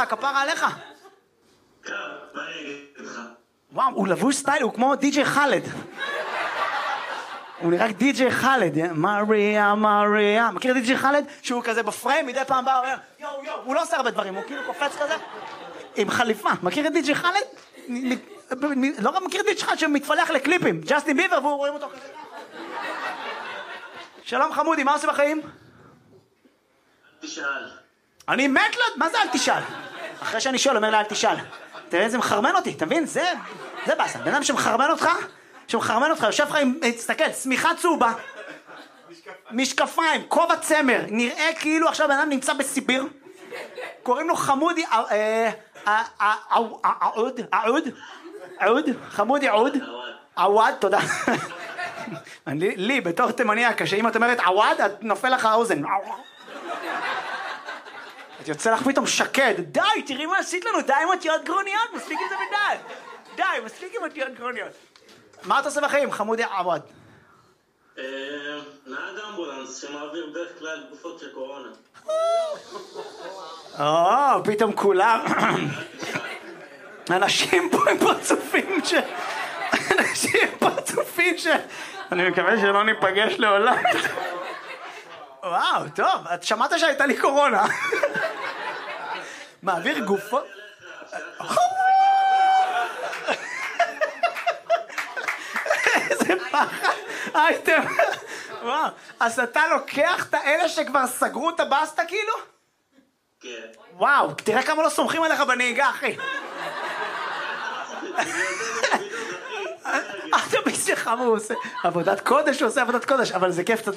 כפרה עליך. מה אני אגיד לך? וואו, הוא לבוש סטייל, הוא כמו די.ג'יי חאלד. הוא נראה רק די.ג'יי חאלד, מריה, מריה. מכיר די.ג'יי חאלד? שהוא כזה בפריים, מדי פעם בא, אומר, יו, יו, הוא לא עושה הרבה דברים, הוא כאילו קופץ כזה, עם חליפה. מכיר את די.ג'יי חאלד? לא רק מכיר את די.ג'יי חאלד שמתפלח לקליפים, ג'סטין ביבר, והוא רואים אותו כזה. שלום חמודי, מה עושה בחיים? תשאל. אני מת לו, מה זה אל תשאל? אחרי שאני שואל, אומר לה אל תשאל. תראה, זה מחרמן אותי, אתה מבין? זה בסה. בן אדם שמחרמן אותך, יושב לך עם, תסתכל, צמיחה צהובה, משקפיים, כובע צמר, נראה כאילו עכשיו בן אדם נמצא בסיביר, קוראים לו חמודי, חמודי עווד, תודה. לי, בתור תימניה, שאם את אומרת עווד, את נופל לך האוזן. את יוצא לך פתאום שקד, די, תראי מה עשית לנו, די עם אותיות גרוניות, מספיק עם זה מדי. די, מספיק עם אותיות גרוניות. מה אתה עושה בחיים, חמודי עווד? נהג אמבולנס שמעביר בדרך כלל תגופות של קורונה. פתאום כולם. אנשים פה עם פרצופים אני מקווה שלא ניפגש לעולם. וואו, טוב, את שמעת שהייתה לי קורונה. מעביר גופות. איזה פחד. אייטם. וואו, אז אתה לוקח את האלה שכבר סגרו את הבסטה כאילו? כן. וואו, תראה כמה לא סומכים עליך בנהיגה, אחי. אתה בשבילך מה הוא עושה? עבודת קודש, הוא עושה עבודת קודש, אבל זה כיף.